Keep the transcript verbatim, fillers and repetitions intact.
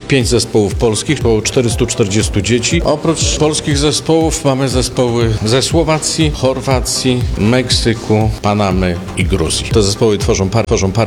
pięć zespołów polskich, około czterysta czterdzieści dzieci. Oprócz polskich zespołów mamy zespoły ze Słowacji, Chorwacji, Meksyku, Panamy i Gruzji. Te zespoły tworzą, par, tworzą pary